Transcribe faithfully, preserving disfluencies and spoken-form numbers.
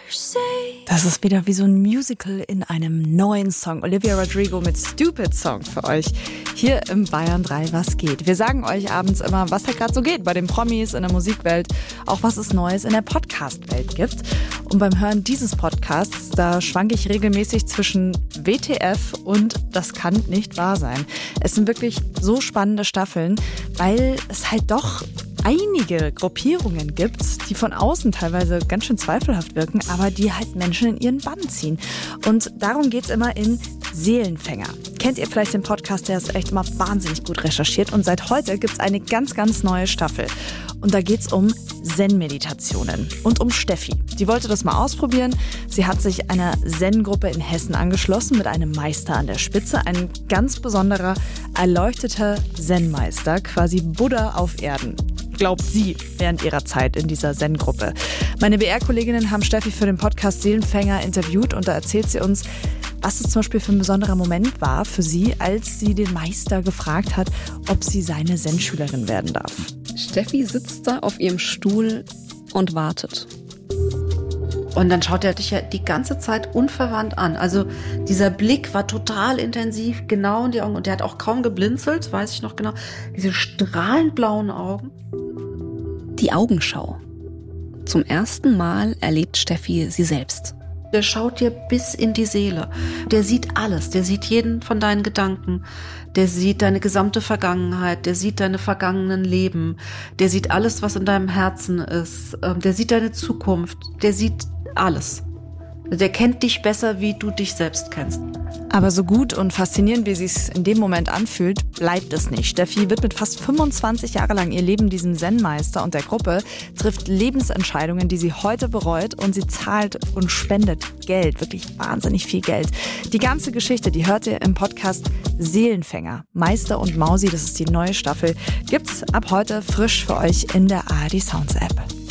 Das ist wieder wie so ein Musical in einem neuen Song. Olivia Rodrigo mit Stupid Song für euch hier im Bayern drei Was geht. Wir sagen euch abends immer, was da gerade so geht bei den Promis in der Musikwelt, auch was es Neues in der Podcast-Welt gibt. Und beim Hören dieses Podcasts, da schwanke ich regelmäßig zwischen W T F und Das kann nicht wahr sein. Es sind wirklich so spannende Staffeln, weil es halt doch einige Gruppierungen gibt, die von außen teilweise ganz schön zweifelhaft wirken, aber die halt Menschen in ihren Bann ziehen. Und darum geht's immer in Seelenfänger. Kennt ihr vielleicht den Podcast, der ist echt immer wahnsinnig gut recherchiert, und seit heute gibt's eine ganz, ganz neue Staffel. Und da geht's um Zen-Meditationen und um Steffi. Die wollte das mal ausprobieren. Sie hat sich einer Zen-Gruppe in Hessen angeschlossen mit einem Meister an der Spitze, ein ganz besonderer, erleuchteter Zen-Meister, quasi Buddha auf Erden. Glaubt sie während ihrer Zeit in dieser Zen-Gruppe. Meine B R-Kolleginnen haben Steffi für den Podcast Seelenfänger interviewt, und da erzählt sie uns, was es zum Beispiel für ein besonderer Moment war für sie, als sie den Meister gefragt hat, ob sie seine Zen-Schülerin werden darf. Steffi sitzt da auf ihrem Stuhl und wartet. Und dann schaut er dich ja die ganze Zeit unverwandt an. Also dieser Blick war total intensiv, genau in die Augen. Und der hat auch kaum geblinzelt, weiß ich noch genau. Diese strahlend blauen Augen. Die Augenschau. Zum ersten Mal erlebt Steffi sie selbst. Der schaut dir bis in die Seele. Der sieht alles. Der sieht jeden von deinen Gedanken. Der sieht deine gesamte Vergangenheit. Der sieht deine vergangenen Leben. Der sieht alles, was in deinem Herzen ist. Der sieht deine Zukunft. Der sieht alles. Der kennt dich besser, wie du dich selbst kennst. Aber so gut und faszinierend, wie sie es in dem Moment anfühlt, bleibt es nicht. Steffi wird mit fast fünfundzwanzig Jahre lang ihr Leben diesem Zen-Meister und der Gruppe, trifft Lebensentscheidungen, die sie heute bereut, und sie zahlt und spendet Geld, wirklich wahnsinnig viel Geld. Die ganze Geschichte, die hört ihr im Podcast Seelenfänger. Meister und Mausi, das ist die neue Staffel, gibt's ab heute frisch für euch in der A R D Sounds App.